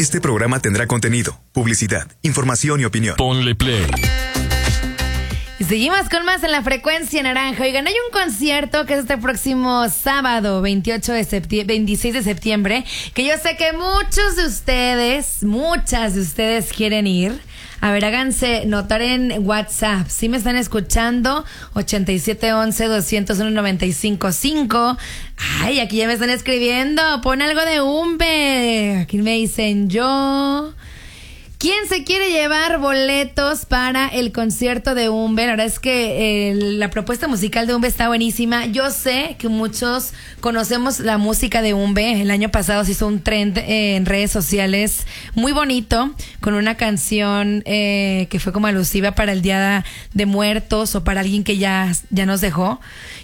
Este programa tendrá contenido, publicidad, información y opinión. Ponle play. Y seguimos con más en la Frecuencia Naranja. Oigan, hay un concierto que es este próximo sábado, 26 de septiembre, que yo sé que muchas de ustedes quieren ir. A ver, háganse notar en WhatsApp. Si me están escuchando, 8711-201-955. Ay, aquí ya me están escribiendo. Pon algo de Umbe. Aquí me dicen yo. ¿Quién se quiere llevar boletos para el concierto de Umbe? La verdad es que la propuesta musical de Umbe está buenísima. Yo sé que muchos conocemos la música de Umbe. El año pasado se hizo un trend en redes sociales muy bonito, con una canción que fue como alusiva para el Día de Muertos o para alguien que ya nos dejó.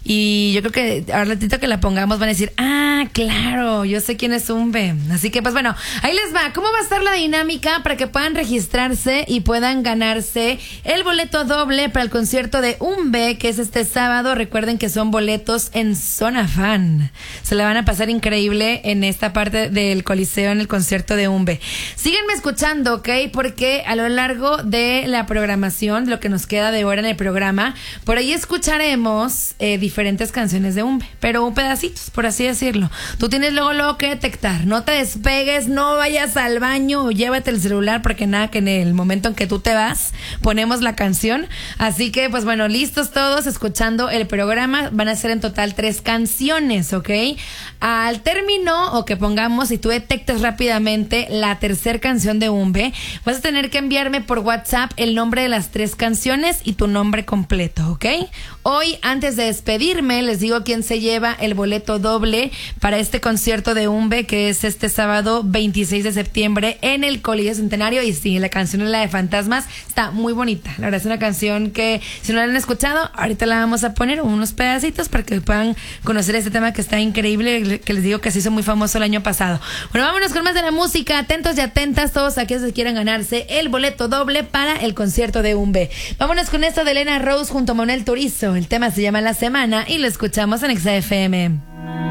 Y yo creo que ahora ratito que la pongamos van a decir, claro, yo sé quién es Umbe. Así que pues bueno, ahí les va. ¿Cómo va a estar la dinámica para que puedan registrarse y puedan ganarse el boleto doble para el concierto de Umbe, que es este sábado? Recuerden que son boletos en Zona Fan. Se la van a pasar increíble en esta parte del Coliseo en el concierto de Umbe. Síganme escuchando, ¿ok? Porque a lo largo de la programación, de lo que nos queda de hora en el programa, por ahí escucharemos diferentes canciones de Umbe, pero pedacitos, por así decirlo. Tú tienes luego que detectar. No te despegues, no vayas al baño o llévate el celular, porque nada, que en el momento en que tú te vas, ponemos la canción. Así que, pues bueno, listos todos, escuchando el programa. Van a ser en total 3 canciones, ¿ok? Al término, o que pongamos, si tú detectas rápidamente la tercera canción de Umbe, vas a tener que enviarme por WhatsApp el nombre de las 3 canciones y tu nombre completo, ¿ok? Hoy, antes de despedirme, les digo quién se lleva el boleto doble para este concierto de Umbe, que es este sábado 26 de septiembre en el Coliseo Centenario. Y sí, la canción es la de Fantasmas, está muy bonita. La verdad es una canción que, si no la han escuchado, ahorita la vamos a poner unos pedacitos para que puedan conocer este tema que está increíble, que les digo que se hizo muy famoso el año pasado. Bueno, vámonos con más de la música. Atentos y atentas todos aquellos que quieran ganarse el boleto doble para el concierto de Umbe. Vámonos con esto de Elena Rose junto a Manuel Turizo. El tema se llama La Semana y lo escuchamos en XFM.